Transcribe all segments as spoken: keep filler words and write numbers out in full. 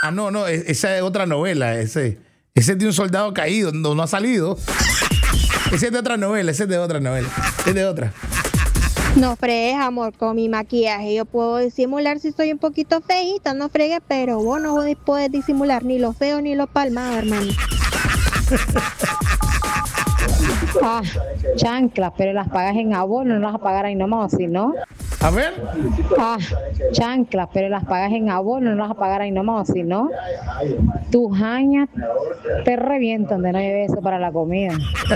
Ah, no, no, esa es otra novela. Ese, ese es de un soldado caído, no, no ha salido. Ese es de otra novela, ese es de otra novela. Es de otra. No fregues, amor, con mi maquillaje yo puedo disimular si soy un poquito feíta, no fregues, pero vos no puedes disimular ni lo feo ni lo palmado, hermano. Ah, chanclas, pero las pagas en abono, no las pagas ahí nomás, ¿sí, no? A ver. Ah, chanclas, pero las pagas en abono, no las pagas ahí nomás, ¿sí, no? Tus añas te revientan de no llevar eso para la comida.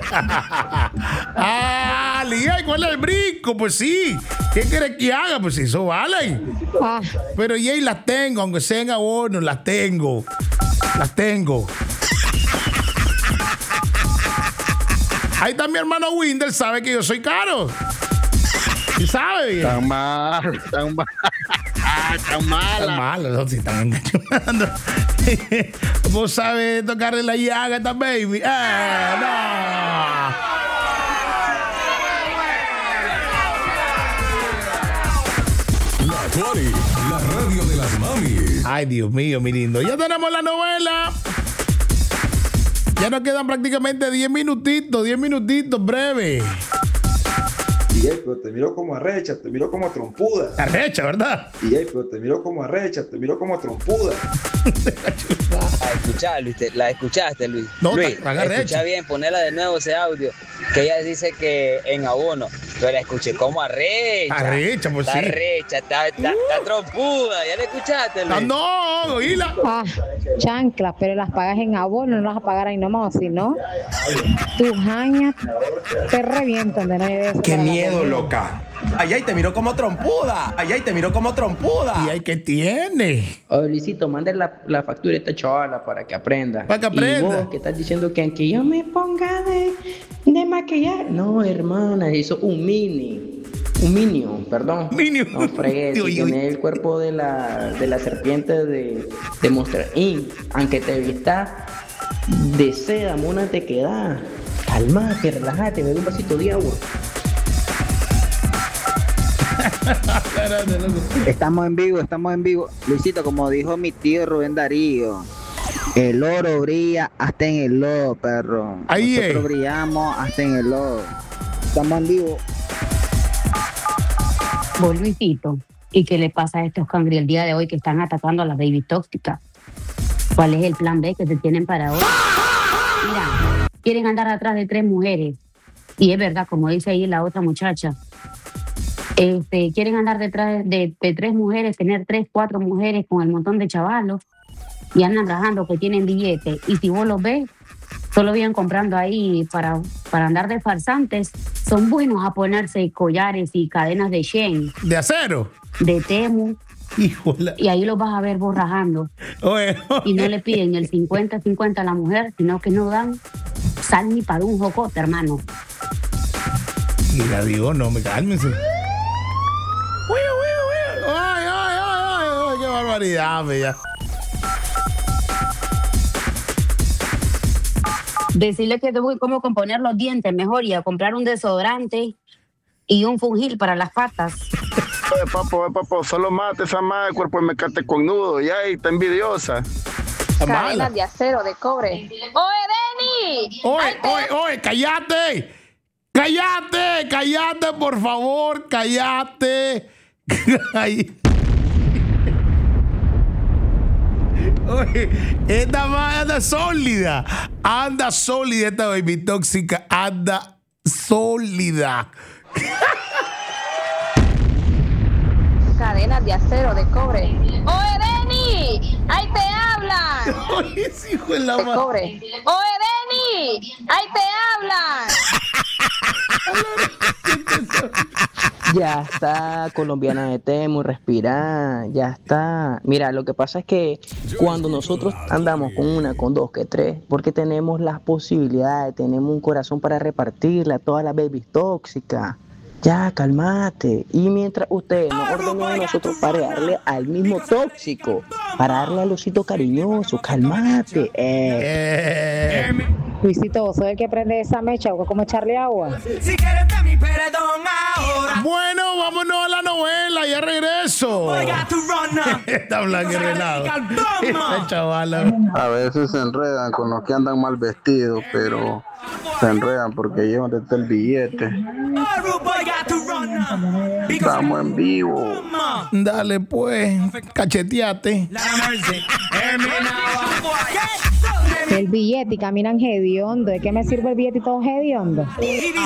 Ah, Lía, ¿cuál es el brinco? Pues sí. ¿Qué quieres que haga? Pues eso vale. Ah. Pero ya las tengo, aunque sean abonos, las tengo. Las tengo. Ahí está mi hermano Winder, sabe que yo soy caro. ¿Sí sabe? Tan mal, tan mal. Tan mala. Tan malo, no, si están engañando. Vos sabés tocarle la llaga a esta baby. ¡Eh, no! La Tuari, la radio de las mamis. Ay, Dios mío, mi lindo. Ya tenemos la novela. Ya nos quedan prácticamente diez minutitos, diez minutitos, breve. D J, pero te miro como arrecha, te miro como trompuda. Arrecha, ¿verdad? D J, pero te miro como arrecha, te miro como trompuda. La escuchaste, Luis, la escuchaste, Luis. No, Luis, tan arrecha. escucha bien, ponela de nuevo ese audio, que ella dice que en abono. Yo la escuché como arrecha. Arrecha, pues está sí. Arrecha, está, está, está trompuda, ya la escuchaste, Luis. Ah, no, oíla. Ah, chanclas, pero las pagas en abono, no las pagas ahí nomás, ¿sí, no? Tus añas te revientan de no llevar eso ¡Qué para la miedo, comida. loca! Ay, ay, te miró como trompuda. Ay, ay, te miró como trompuda. ¿Y ay, qué tiene? Oye, Luisito, mande la, la factura a esta chavala para que aprenda. Para que Y aprenda. vos que estás diciendo que aunque yo me ponga de, de maquillar. No, hermana, eso un mini. Un minion, perdón. Minion. No fregues, Uy, si uy. tenés el cuerpo de la, de la serpiente de, de Monster incorporated. Aunque te vistas de seda, mona, te queda. Calmate, relájate, bebe un vasito de agua. Estamos en vivo, estamos en vivo. Luisito, como dijo mi tío Rubén Darío, el oro brilla hasta en el lodo, perro. Ahí Nosotros es. brillamos hasta en el lodo. Estamos en vivo. Vos, Luisito, ¿y qué le pasa a estos cangri el día de hoy que están atacando a las baby tóxicas? ¿Cuál es el plan B que se tienen para hoy? Mira, quieren andar atrás de tres mujeres. Y es verdad, como dice ahí la otra muchacha. Este, quieren andar detrás de, de tres mujeres, tener tres, cuatro mujeres con el montón de chavalos. Y andan rajando que tienen billetes. Y si vos los ves, solo vienen comprando ahí para, para andar de farsantes. Son buenos a ponerse collares y cadenas de Shein. ¿De acero? De Temu. Híjole. Y ahí los vas a ver vos rajando. Oye, oye. Y no le piden el cincuenta cincuenta a la mujer, sino que no dan sal ni para un jocote, hermano. Y la digo, no, me cálmense. Uy, uy, uy. Ay, ay, ay, ay, ay, qué barbaridad, bella. Decirle que tengo cómo componer los dientes mejor y a comprar un desodorante y un fungil para las patas. Oye, papo, papo, solo mate esa madre, cuerpo de mecate con nudo, ya, y está envidiosa. Cadenas de acero, de cobre. ¡Oye, Denny! Oye, oye, oye, cállate. Cállate, cállate, por favor, cállate. Ay. Oye, esta madre anda sólida. Anda sólida esta baby tóxica. Anda sólida. Cadenas de acero, de cobre. ¡Oye, Denny! ¡Ahí te hablan! Oye, ese hijo de la De madre. cobre. ¡Oye, Denny! ¡Ahí te hablan! Ya está, colombiana de Temu, respira, ya está. Mira, lo que pasa es que cuando nosotros andamos con una, con dos, que tres, porque tenemos las posibilidades, tenemos un corazón para repartirla a todas las babies tóxicas. Ya, calmate. Y mientras ustedes nos ordenen a nosotros para darle al mismo tóxico, para darle al osito cariñoso, calmate. Eh. Luisito, ¿vos sos el que prende esa mecha o cómo echarle agua? Si quieres de mi perdón, Bueno, vámonos a la novela, ya regreso. Está blanco y relado. Esta chavala. A veces se enredan con los que andan mal vestidos, pero se enredan porque llevan desde el billete. Estamos en vivo. Dale pues, cacheteate. El billete y caminan hediondo. ¿De qué me sirve el billete y todo hediondo?